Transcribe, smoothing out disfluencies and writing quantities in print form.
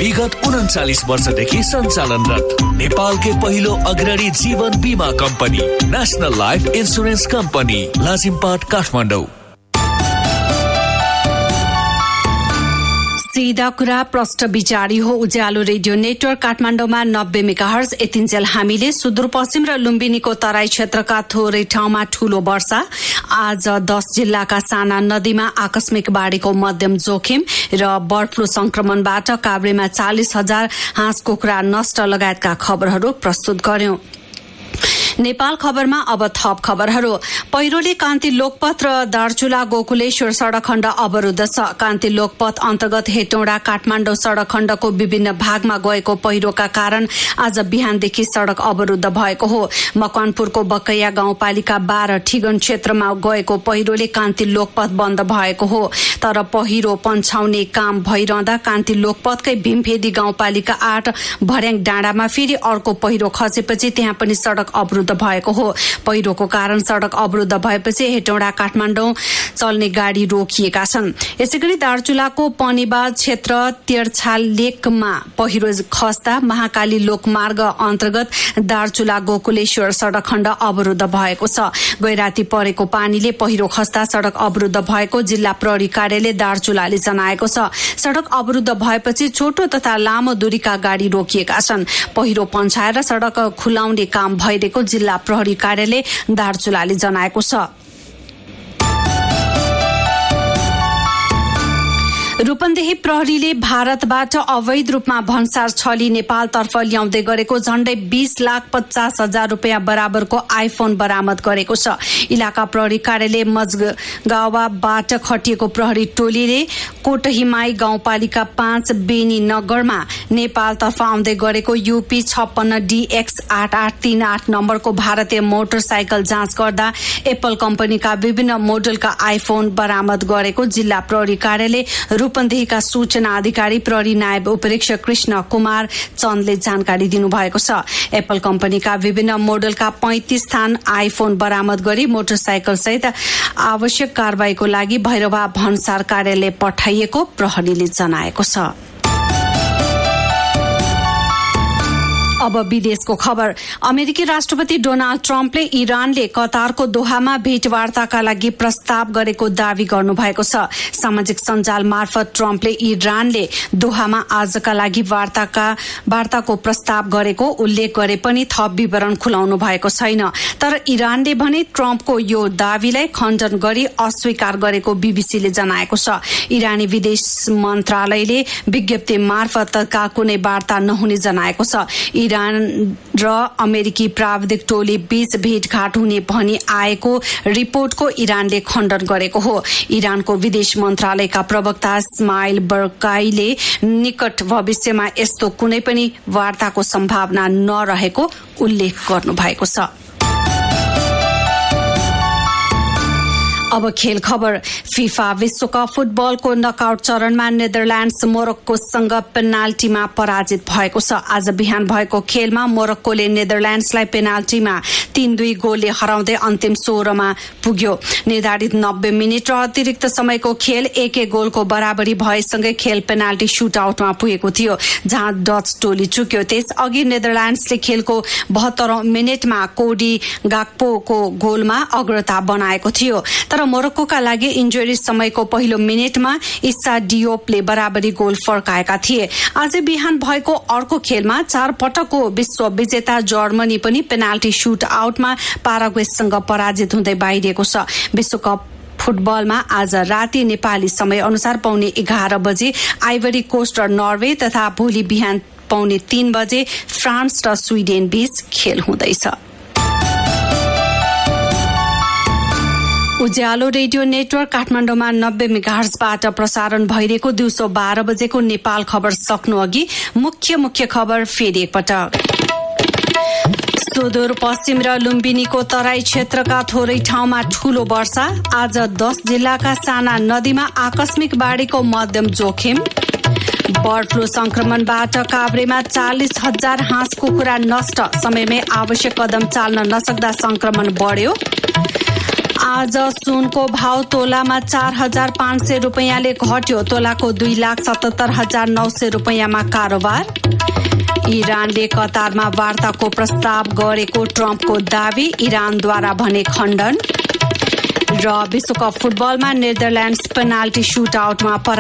विगत 39 वर्षदेखि सञ्चालनरत नेपालकै पहिलो अग्रणी जीवन बीमा company national life insurance company Lazimpat Kathmandu. सीधा कुरा प्रष्ट विचारी हो। उज्यालो रेडियो नेटवर्क काठमाडौँमा 90 मेगाहर्ज। यतिन्जेल हामीले सुदूरपश्चिम र लुम्बिनीको तराई क्षेत्रका थोरै ठाउँमा ठूलो वर्षा। आज 10 जिल्लाका साना नदीमा आकस्मिक बाढीको मध्यम जोखिम र बर्ड फ्लू संक्रमणबाट काभ्रेमा 40,000 हाँस कुखुरा नष्ट लगायतका खबरहरू प्रस्तुत गर्यौं। नेपाल खबरमा अब थप खबरहरू। पहिरोले कान्ति लोकपथ र दार्चुला गोकुलेश्वर सड़क खण्ड अवरुद्ध छ। कान्ति लोकपथ अन्तर्गत हेटौडा काठमाडौँ सड़क खण्डको विभिन्न भागमा गएको पहिरोका कारण आज बिहानदेखि सड़क अवरुद्ध भएको हो। मकवानपुरको बकैया गाउँपालिका 12 ठिगन क्षेत्रमा गएको पहिरोले कान्ति लोकपथ बन्द भएको हो। तर पहिरो पन्छाउने काम भइरहँदा कान्ति लोकपथकै भीमफेदी गाउँपालिका 8 भर्याङ डाँडामा फेरि अर्को पहिरो खसेपछि त्यहाँ पनि सड़क अवरुद्ध भएको हो। पहिरोको कारण सड़क अवरुद्ध भएपछि हेटौडा काठमाडौँ चल्ने गाडी रोकिएका छन्। यसैगरी दार्चुलाको पनिबाज क्षेत्र तेर्छाल लेकमा पहिरो खस्दा महाकाली लोकमार्ग अन्तर्गत दार्चुला गोकुलेश्वर सड़क खण्ड अवरुद्ध भएको छ। गैराती परेको पानीले पहिरो खस्दा सड़क अवरुद्ध भएको जिल्ला प्रहरी कार्यालय दार्चुलाले जनाएको छ। सड़क अवरुद्ध भएपछि छोटो तथा लामो दूरीका गाडी रोकिएका छन्। पहिरो पन्छाएर सड़क खुलाउने काम भइरहेको जिल्ला प्रहरी कार्यालय दार्चुलाले जनाएको छ। रूपन्देही प्रहरीले भारतबाट अवैध रूपमा भन्सार छली नेपालतर्फ ल्याउँदै गरेको झण्डै 20,50,000 रुपियाँ बराबरको आइफोन बरामद गरेको छ। इलाका प्रहरी कार्यालय मजगावाबाट खटिएको प्रहरी टोलीले कोटहिमाई गाउँपालिका 5 बेनी नगरमा नेपालतर्फ आउँदै गरेको UP 56 DX 8838 नम्बरको भारतीय मोटरसाइकल जाँच गर्दा एप्पल कम्पनीका विभिन्न मोडलका आइफोन बरामद गरेको जिल्ला प्रहरी कार्यालय रूपन्देहीका सूचना अधिकारी प्रहरी नायब उपरीक्षक कृष्ण कुमार चन्दले जानकारी दिनुभएको छ। एप्पल कम्पनीका विभिन्न मोडलका 35 थान आइफोन बरामद गरी मोटरसाइकल सहित आवश्यक कारबाहीको लागि भैरवा भन्सार कार्यालय पठाइएको प्रहरीले जनाएको छ। अब विदेशको खबर। अमेरिकी राष्ट्रपति डोनाल्ड ट्रम्पले इरानले कतारको दोहामा भेटवार्ताका लागि प्रस्ताव गरेको दावी गर्नुभएको छ। सामाजिक सञ्जाल मार्फत ट्रम्पले इरानले दोहामा आजका लागि वार्ताको प्रस्ताव गरेको उल्लेख गरे पनि थप विवरण खुलाउनु भएको छैन। तर इरानले भने ट्रम्पको यो दावीलाई खण्डन गरी अस्वीकार गरेको बीबीसीले जनाएको छ। इरानी विदेश मन्त्रालयले विज्ञप्ति मार्फत कुनै वार्ता नहुने जनाएको छ। इरान र अमेरिकी प्राविधिक टोली बीच भेटघाट हुने भनी आएको रिपोर्टको इरानले खण्डन गरेको हो। इरानको विदेश मन्त्रालयका प्रवक्ता इस्माइल बर्काईले निकट भविष्यमा यस्तो कुनै पनि वार्ताको सम्भावना नरहेको उल्लेख गर्नुभएको छ। अब खेल खबर। फिफा विश्वकप फुटबलको नकआउट चरणमा नेदरल्याण्ड्स मोरक्कोसँग पेनाल्टीमा पराजित भएको छ। आज बिहान भएको खेलमा मोरक्कोले नेदरल्याण्ड्सलाई पेनाल्टीमा 3-2 गोलले हराउँदै अन्तिम 16मा पुग्यो। निर्धारित 90 मिनेट र अतिरिक्त समयको खेल 1-1 गोलको बराबरी भएसँगै खेल पेनाल्टी सुटआउटमा पुगेको थियो, जहाँ डच टोली चुक्यो। त्यसअघि नेदरल्याण्ड्सले खेलको 72औं मिनेटमा कोडी गाक्पोको गोलमा अग्रता बनाएको थियो। तर मोरक्कोका लागि इन्जुरी समयको पहिलो मिनेटमा इसा डियोपले बराबरी गोल फर्काएका थिए। आज बिहान भएको अर्को खेलमा 4 पटकको विश्व विजेता जर्मनी पनि पेनाल्टी सुट आउटमा पाराग्वेसँग पराजित हुँदै बाहिरिएको छ। विश्वकप फुटबलमा आज राति नेपाली समय अनुसार पौने 11 बजे आइभरी कोस्ट र नर्वे तथा भोलि बिहान पौने 3 बजे फ्रान्स र स्विडेन बीच खेल हुँदैछ। उज्यालो रेडियो नेटवर्क काठमाडौँमा 90 मेगाहर्जबाट प्रसारण भइरहेको दिउँसो 12 बजेको नेपाल खबर सक्नु अघि मुख्य खबर फेरि एकपटक। सुदूरपश्चिम र लुम्बिनीको तराई क्षेत्रका थोरै ठाउँमा ठूलो वर्षा। आज 10 जिल्लाका साना नदीमा आकस्मिक बाढीको मध्यम जोखिम। बर्ड फ्लू संक्रमणबाट काभ्रेमा 40,000 हाँस कुखुरा नष्ट। समयमै आवश्यक कदम चाल्न नसक्दा संक्रमण बढ्यो। आज सुनको भाव तोलामा 4,500 रुपैयाँले घट्यो। तोलाको 2,77,900 रुपैयाँमा कारोबार। इरानले कतारमा वार्ताको प्रस्ताव गरेको ट्रम्पको दावी, इरानद्वारा भने खण्डन। र विश्वकप फुटबलमा नेदरल्यान्ड्स पेनाल्टी सुटआउटमा